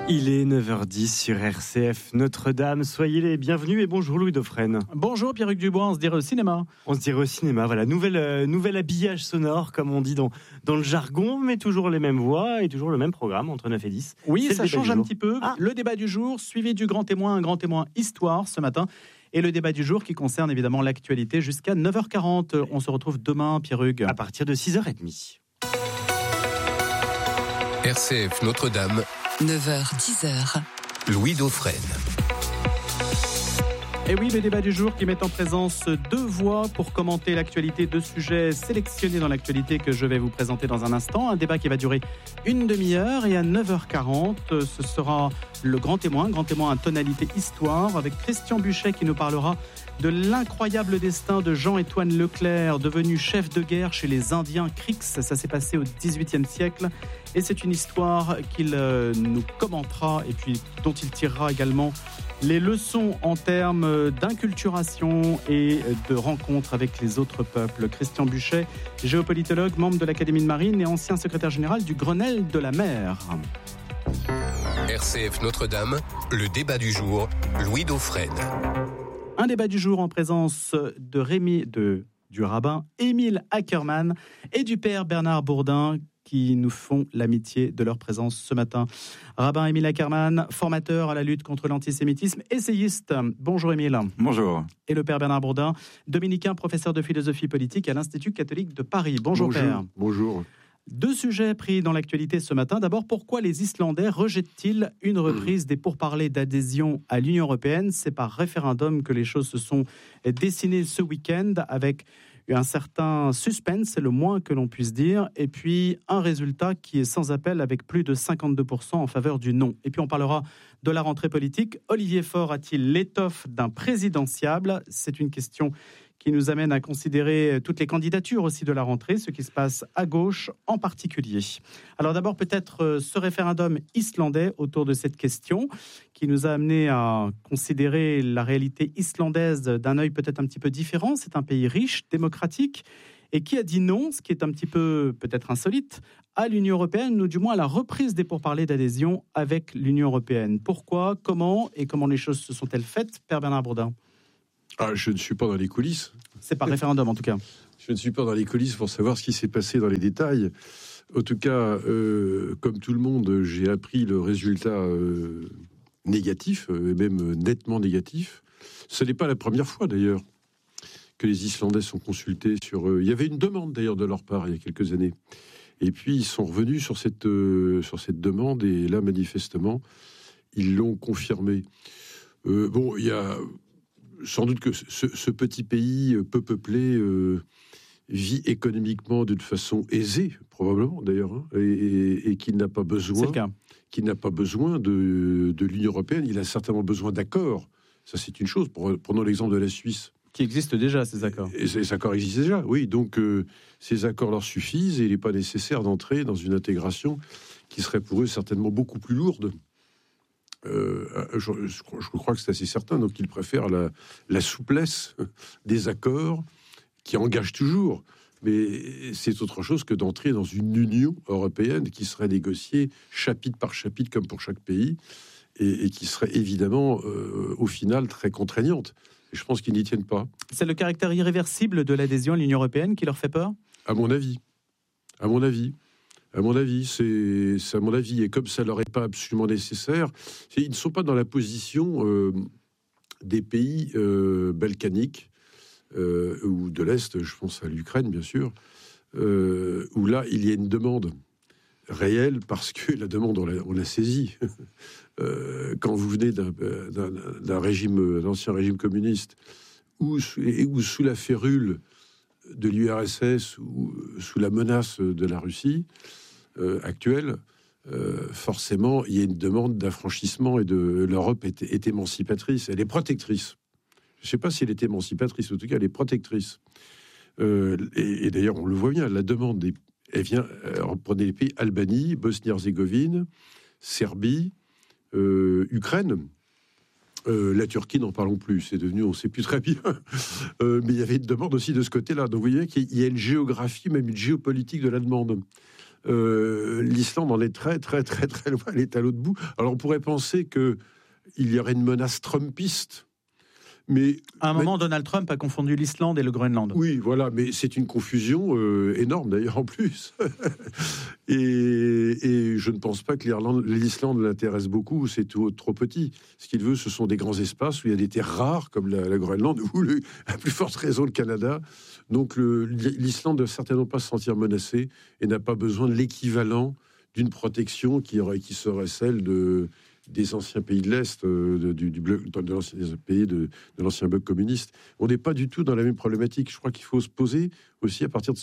Il est 9h10 sur RCF Notre-Dame. Soyez les bienvenus et bonjour Louis Dauphren. Bonjour Pierre-Hugues Dubois, on se dirait au cinéma. On se dirait au cinéma, voilà, nouvel habillage sonore comme on dit dans le jargon, mais toujours les mêmes voix et toujours le même programme entre 9 et 10. Oui, ça change un petit peu. Le débat du jour, suivi du grand témoin, un grand témoin histoire ce matin. Et le débat du jour qui concerne évidemment l'actualité jusqu'à 9h40. On se retrouve demain, Pierre-Hugues. À partir de 6h30. RCF Notre-Dame. 9h-10h. Louis Dauphren. Et oui, le débat du jour qui met en présence deux voix pour commenter l'actualité, deux sujets sélectionnés dans l'actualité que je vais vous présenter dans un instant. Un débat qui va durer une demi-heure et à 9h40, ce sera le grand témoin à tonalité histoire avec Christian Buchet qui nous parlera de l'incroyable destin de Jean-Étoine Leclerc, devenu chef de guerre chez les Indiens Creeks. Ça s'est passé au XVIIIe siècle et c'est une histoire qu'il nous commentera et puis dont il tirera également les leçons en termes d'inculturation et de rencontre avec les autres peuples. Christian Buchet, géopolitologue, membre de l'Académie de Marine et ancien secrétaire général du Grenelle de la mer. RCF Notre-Dame, le débat du jour, Louis Dauphren. Un débat du jour en présence du rabbin Émile Ackermann et du père Bernard Bourdin qui nous font l'amitié de leur présence ce matin. Rabbin Émile Ackermann, formateur à la lutte contre l'antisémitisme, essayiste. Bonjour Émile. Bonjour. Et le père Bernard Bourdin, dominicain, professeur de philosophie politique à l'Institut catholique de Paris. Bonjour père. Bonjour. Deux sujets pris dans l'actualité ce matin. D'abord, pourquoi les Islandais rejettent-ils une reprise des pourparlers d'adhésion à l'Union européenne ? C'est par référendum que les choses se sont dessinées ce week-end avec un certain suspense, c'est le moins que l'on puisse dire, et puis un résultat qui est sans appel avec plus de 52% en faveur du non. Et puis on parlera de la rentrée politique. Olivier Faure a-t-il l'étoffe d'un présidentiable ? C'est une question qui nous amène à considérer toutes les candidatures aussi de la rentrée, ce qui se passe à gauche en particulier. Alors d'abord peut-être ce référendum islandais autour de cette question qui nous a amené à considérer la réalité islandaise d'un œil peut-être un petit peu différent. C'est un pays riche, démocratique, et qui a dit non, ce qui est un petit peu peut-être insolite, à l'Union européenne, ou du moins à la reprise des pourparlers d'adhésion avec l'Union européenne. Pourquoi, comment et comment les choses se sont-elles faites, Père Bernard Bourdin ? Je ne suis pas dans les coulisses. C'est par référendum en tout cas. Je ne suis pas dans les coulisses pour savoir ce qui s'est passé dans les détails. En tout cas, comme tout le monde, j'ai appris le résultat négatif, et même nettement négatif. Ce n'est pas la première fois d'ailleurs que les Islandais sont consultés sur... Il y avait une demande d'ailleurs de leur part il y a quelques années. Et puis ils sont revenus sur cette demande et là manifestement, ils l'ont confirmé. Il y a... Sans doute que ce petit pays peu peuplé vit économiquement d'une façon aisée, probablement d'ailleurs, hein, et qu'il n'a pas besoin, de l'Union européenne. Il a certainement besoin d'accords. Ça, c'est une chose. Prenons l'exemple de la Suisse. Qui existent déjà, ces accords. Et ces accords existent déjà, oui. Donc, ces accords leur suffisent et il n'est pas nécessaire d'entrer dans une intégration qui serait pour eux certainement beaucoup plus lourde. Je crois que c'est assez certain, donc ils préfèrent la souplesse des accords qui engagent toujours, mais c'est autre chose que d'entrer dans une Union européenne qui serait négociée chapitre par chapitre comme pour chaque pays et qui serait évidemment au final très contraignante. Et je pense qu'ils n'y tiennent pas. C'est le caractère irréversible de l'adhésion à l'Union européenne qui leur fait peur ? À mon avis, c'est à mon avis, et comme ça leur est pas absolument nécessaire, ils ne sont pas dans la position des pays balkaniques ou de l'Est, je pense à l'Ukraine bien sûr, où là il y a une demande réelle parce que la demande on l'a saisie. Quand vous venez d'un régime, d'ancien régime communiste, ou sous la férule de l'URSS ou sous la menace de la Russie actuelle, forcément, il y a une demande d'affranchissement et l'Europe est émancipatrice, elle est protectrice. Je ne sais pas si elle est émancipatrice, en tout cas, elle est protectrice. Et d'ailleurs, on le voit bien, la demande, elle vient, prenez les pays, Albanie, Bosnie-Herzégovine, Serbie, Ukraine. La Turquie, n'en parlons plus, c'est devenu, on ne sait plus très bien. Mais il y avait une demande aussi de ce côté-là. Donc vous voyez qu'il y a une géographie, même une géopolitique de la demande. l'Islande en est très, très, très, très loin. Elle est à l'autre bout. Alors, on pourrait penser qu'il y aurait une menace trumpiste. Mais à un moment, Donald Trump a confondu l'Islande et le Groenland. Oui, voilà, mais c'est une confusion énorme d'ailleurs en plus. et je ne pense pas que l'Islande l'intéresse beaucoup, c'est trop petit. Ce qu'il veut, ce sont des grands espaces où il y a des terres rares, comme la Groenland, ou à plus forte raison le Canada. Donc l'Islande ne doit certainement pas se sentir menacée et n'a pas besoin de l'équivalent d'une protection qui serait celle des anciens pays de l'Est, de l'ancien pays de l'ancien bloc communiste. On n'est pas du tout dans la même problématique. Je crois qu'il faut se poser aussi à partir de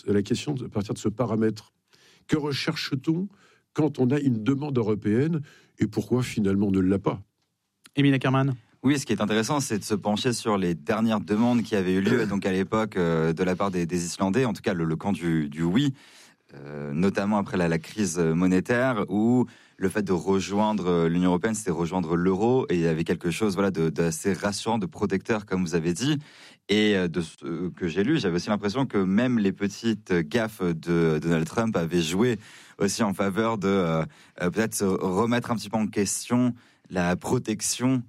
ce paramètre. Que recherche-t-on quand on a une demande européenne et pourquoi finalement on ne l'a pas? Émile Ackermann. Oui, ce qui est intéressant, c'est de se pencher sur les dernières demandes qui avaient eu lieu donc à l'époque de la part des Islandais, en tout cas le camp du oui, notamment après la crise monétaire où le fait de rejoindre l'Union européenne, c'était rejoindre l'euro, et il y avait quelque chose d'assez rassurant, de protecteur, comme vous avez dit. Et de ce que j'ai lu, j'avais aussi l'impression que même les petites gaffes de Donald Trump avaient joué aussi en faveur de peut-être se remettre un petit peu en question la protection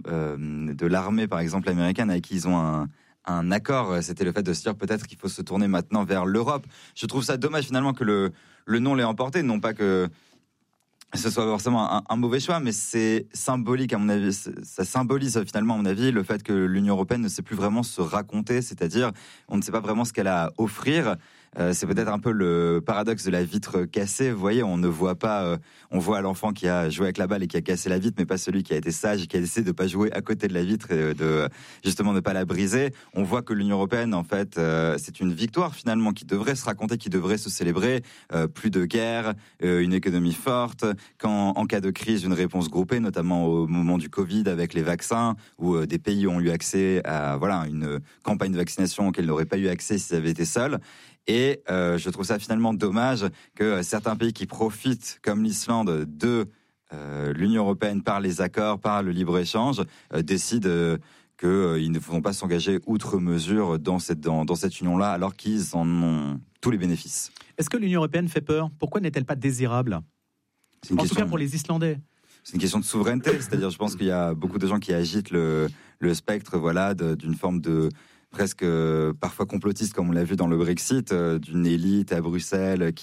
de l'armée, par exemple, américaine, avec qui ils ont un accord. C'était le fait de se dire peut-être qu'il faut se tourner maintenant vers l'Europe. Je trouve ça dommage finalement que le nom l'ait emporté, non pas que ce soit forcément un mauvais choix, mais c'est symbolique à mon avis. Ça symbolise finalement à mon avis le fait que l'Union européenne ne sait plus vraiment se raconter, c'est-à-dire on ne sait pas vraiment ce qu'elle a à offrir. C'est peut-être un peu le paradoxe de la vitre cassée. Vous voyez, on ne voit pas, on voit l'enfant qui a joué avec la balle et qui a cassé la vitre, mais pas celui qui a été sage et qui a essayé de pas jouer à côté de la vitre et de justement ne pas la briser. On voit que l'Union européenne, en fait, c'est une victoire finalement qui devrait se raconter, qui devrait se célébrer. Plus de guerre, une économie forte, en cas de crise, une réponse groupée, notamment au moment du Covid avec les vaccins, où des pays ont eu accès à une campagne de vaccination auquel ils n'auraient pas eu accès s'ils avaient été seuls. Et je trouve ça finalement dommage que certains pays qui profitent, comme l'Islande, de l'Union européenne par les accords, par le libre-échange, décident qu'ils ne vont pas s'engager outre mesure dans cette union-là, alors qu'ils en ont tous les bénéfices. Est-ce que l'Union européenne fait peur ? Pourquoi n'est-elle pas désirable ? En tout cas pour les Islandais. C'est une question de souveraineté, c'est-à-dire je pense qu'il y a beaucoup de gens qui agitent le spectre d'une forme de presque parfois complotiste, comme on l'a vu dans le Brexit, d'une élite à Bruxelles